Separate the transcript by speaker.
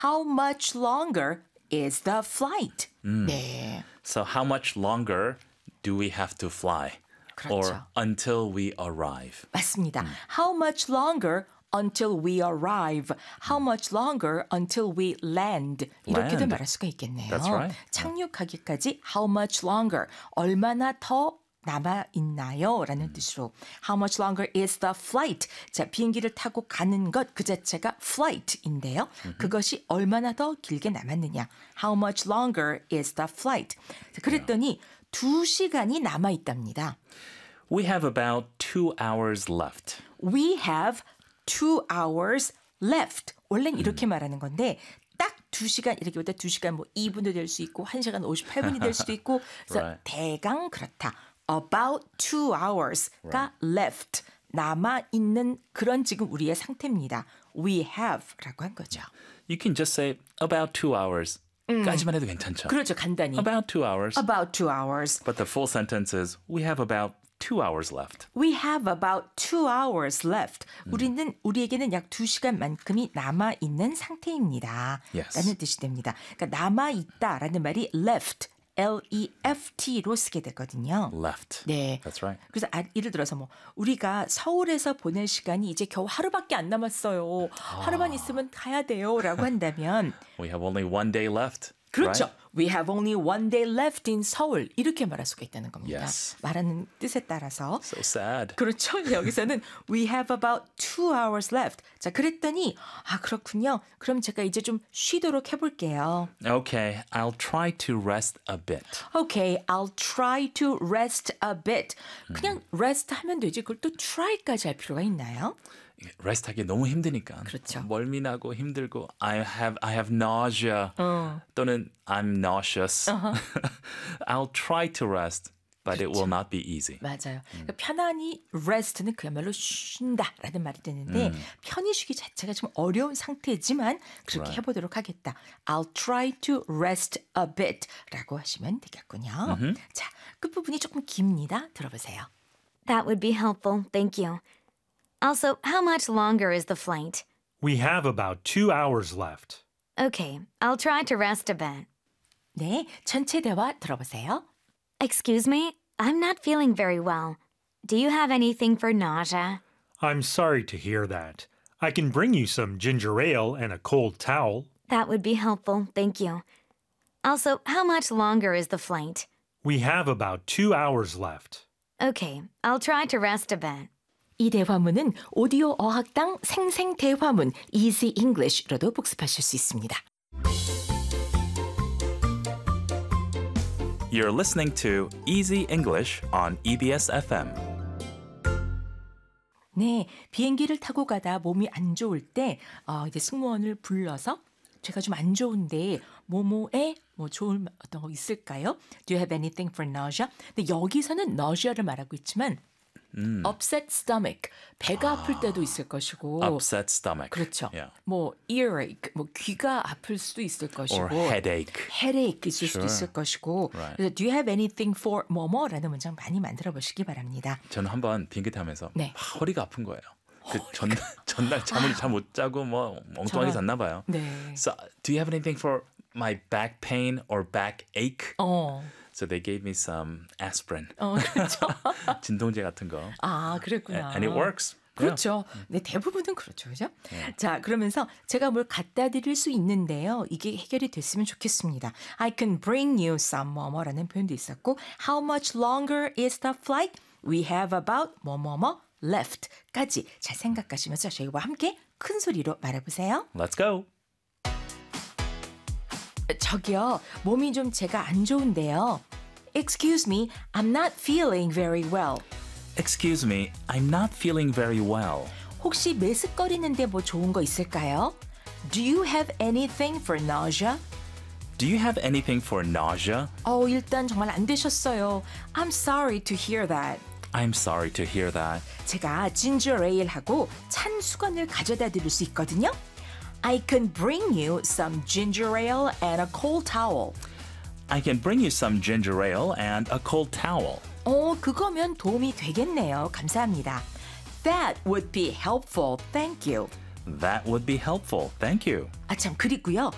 Speaker 1: How much longer is the flight? 네.
Speaker 2: So how much longer do we have to fly?
Speaker 1: 그렇죠.
Speaker 2: Or until we arrive?
Speaker 1: 맞습니다. How much longer until we arrive? How much longer until we land? 이렇게도
Speaker 2: Land.
Speaker 1: 말할 수가 있겠네요.
Speaker 2: That's right.
Speaker 1: 착륙하기까지 how much longer? 얼마나 더 남아 있나요? 라는 뜻으로 How much longer is the flight? 자, 비행기를 타고 가는 것 그 자체가 flight인데요. 그것이 얼마나 더 길게 남았느냐? How much longer is the flight? 자, 그랬더니 2시간이 남아 있답니다.
Speaker 2: We have about 2 hours left.
Speaker 1: We have 2 hours left. 원래는 이렇게 말하는 건데 딱 2시간 이렇게보다 2시간 뭐 2분도 될 수 있고 1시간 58분이 될 수도 있고 그래서
Speaker 2: Right.
Speaker 1: 대강 그렇다. About 2 hours가 left. 남아 있는 그런 지금 우리의 상태입니다. We have라고 한 거죠.
Speaker 2: You can just say about 2 hours. 까지만 해도 괜찮죠.
Speaker 1: 그렇죠. 간단히.
Speaker 2: About 2 hours.
Speaker 1: About 2 hours.
Speaker 2: But the full sentence is we have about 2 hours left.
Speaker 1: We have about 2 hours left. 우리에게는 약 2시간만큼이 남아 있는 상태입니다.
Speaker 2: Yes.
Speaker 1: 라는 뜻이 됩니다. 그러니까 남아 있다라는 말이 left, L-E-F-T로 쓰게 되거든요.
Speaker 2: Left.
Speaker 1: 네.
Speaker 2: That's right.
Speaker 1: 그래서 예를 들어서 뭐 우리가 서울에서 보낼 시간이 이제 겨우 하루밖에 안 남았어요. 하루만 있으면 가야 돼요라고 한다면
Speaker 2: We have only 1 day left.
Speaker 1: 그렇죠.
Speaker 2: Right?
Speaker 1: We have only 1 day left in Seoul. 이렇게 말할 수가 있다는 겁니다.
Speaker 2: Yes.
Speaker 1: 말하는 뜻에 따라서.
Speaker 2: So sad.
Speaker 1: 그렇죠. 여기서는 we have about 2 hours left. 자, 그랬더니 그렇군요. 그럼 제가 이제 좀 쉬도록 해볼게요.
Speaker 2: Okay, I'll try to rest a bit.
Speaker 1: Okay, I'll try to rest a bit. 그냥 rest 하면 되지. 그걸 또 try까지 할 필요가 있나요?
Speaker 2: 레스트하기 너무 힘드니까.
Speaker 1: 그렇죠.
Speaker 2: 멀미나고 힘들고 I have nausea 또는 I'm nauseous. I'll try to rest, but it will not be easy.
Speaker 1: 맞아요. 그러니까 편안히 rest는 그야말로 쉰다라는 말이 되는데 편히 쉬기 자체가 좀 어려운 상태지만 그렇게
Speaker 2: Right.
Speaker 1: 해보도록 하겠다. I'll try to rest a bit라고 하시면 되겠군요. 자, 끝부분이 조금 깁니다. 들어보세요.
Speaker 3: That would be helpful, thank you. Also, how much longer is the flight?
Speaker 4: We have about 2 hours left.
Speaker 3: Okay, I'll try to rest a bit.
Speaker 1: 네, 전체 대화 들어보세요.
Speaker 3: Excuse me, I'm not feeling very well. Do you have anything for nausea?
Speaker 4: I'm sorry to hear that. I can bring you some ginger ale and a cold towel.
Speaker 3: That would be helpful, thank you. Also, how much longer is the flight?
Speaker 4: We have about 2 hours left.
Speaker 3: Okay, I'll try to rest a bit.
Speaker 1: 이 대화문은 오디오 어학당 생생 대화문 Easy English로도 복습하실 수 있습니다.
Speaker 2: You're listening to Easy English on EBS FM.
Speaker 1: 네, 비행기를 타고 가다 몸이 안 좋을 때 이제 승무원을 불러서 제가 좀 안 좋은데 뭐뭐에 뭐 좋은 어떤 거 있을까요? Do you have anything for nausea? 근데 여기서는 nausea를 말하고 있지만 upset stomach, 배가 아플 때도 있을 것이고
Speaker 2: Upset stomach.
Speaker 1: 그렇죠.
Speaker 2: Yeah.
Speaker 1: 뭐 earache, 뭐 귀가 아플 수도 있을 것이고
Speaker 2: Or headache.
Speaker 1: headache 있을 수도
Speaker 2: Sure.
Speaker 1: 있을 것이고
Speaker 2: Right.
Speaker 1: 그래서 do you have anything for 뭐뭐라는 문장 많이 만들어 보시기 바랍니다.
Speaker 2: 저는 한번 비행기 타면서
Speaker 1: 네.
Speaker 2: 막 허리가 아픈 거예요. 그 전날 잠을 잘 못 자고 뭐 엉뚱하게 잤나 봐요.
Speaker 1: 네.
Speaker 2: So, do you have anything for my back pain or back ache? So they gave me some aspirin.
Speaker 1: 그렇죠.
Speaker 2: 진통제 같은 거.
Speaker 1: 그랬구나.
Speaker 2: And it works.
Speaker 1: 그렇죠. 네, 대부분은 그렇죠. 그죠? 자, 그러면서 제가 뭘 갖다 드릴 수 있는데요. 이게 해결이 됐으면 좋겠습니다. I can bring you some 뭐뭐라는 표현도 있었고 How much longer is the flight? We have about 뭐뭐뭐 left까지 잘 생각하시면서 저희와 함께 큰 소리로 말해보세요.
Speaker 2: Let's go.
Speaker 1: 저기요, 몸이 좀 제가 안 좋은데요. Excuse me, I'm not feeling very well.
Speaker 2: Excuse me, I'm not feeling very well.
Speaker 1: 혹시 메스꺼리는데 뭐 좋은 거 있을까요? Do you have anything for nausea?
Speaker 2: Do you have anything for nausea?
Speaker 1: 일단 정말 안 되셨어요. I'm sorry to hear that.
Speaker 2: I'm sorry to hear that.
Speaker 1: 제가 ginger ale하고 찬 수건을 가져다 드릴 수 있거든요. I can bring you some ginger ale and a cold towel.
Speaker 2: I can bring you some ginger ale and a cold towel.
Speaker 1: 그거면 도움이 되겠네요. 감사합니다. That would be helpful. Thank you.
Speaker 2: That would be helpful. Thank you.
Speaker 1: 참, 그리고요.